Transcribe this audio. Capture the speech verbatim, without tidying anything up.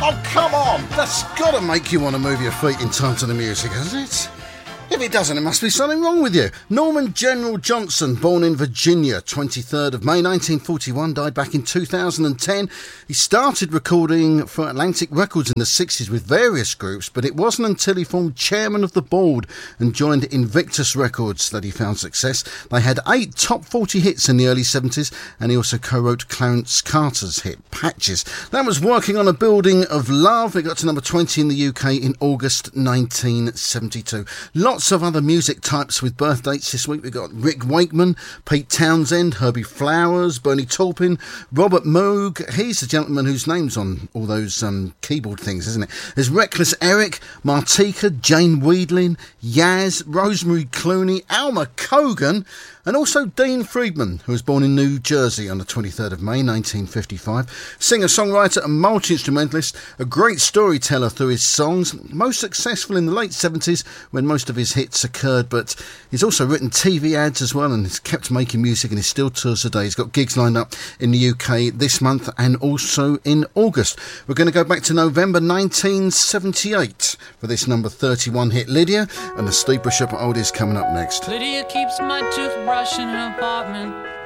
Oh, come on! That's got to make you want to move your feet in time to the music, hasn't it? If it doesn't, it must be something wrong with you. Norman General Johnson, born in Virginia, twenty-third of May nineteen forty-one, died back in two thousand ten. He started recording for Atlantic Records in the sixties with various groups, but it wasn't until he formed chairman of the board and joined Invictus Records that he found success. They had eight top forty hits in the early seventies, and he also co-wrote Clarence Carter's hit, Patches. That was Working on a Building of Love. It got to number twenty in the U K in August nineteen seventy-two. Lots of other music types with birth dates this week. We've got Rick Wakeman, Pete Townsend, Herbie Flowers, Bernie Taupin, Robert Moog. He's the gentleman whose name's on all those um, keyboard things, isn't it? There's Reckless Eric, Martika, Jane Weedlin, Yaz, Rosemary Clooney, Alma Cogan, and also Dean Friedman, who was born in New Jersey on the twenty-third of May nineteen fifty-five. Singer-songwriter and multi-instrumentalist, a great storyteller through his songs, most successful in the late seventies when most of his hits occurred, but he's also written T V ads as well and has kept making music and he still tours today. He's got gigs lined up in the U K this month and also in August. We're going to go back to November nineteen seventy-eight for this number thirty-one hit, Lydia, and the Steve Bishop Oldies coming up next. Lydia keeps my toothbrush in her apartment.